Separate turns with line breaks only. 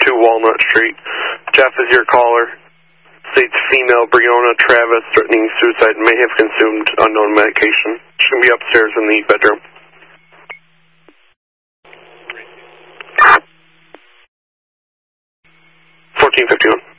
Walnut Street. Jeff is your caller. States female Breonna Travis threatening suicide, may have consumed unknown medication. She can be upstairs in the bedroom. 1451.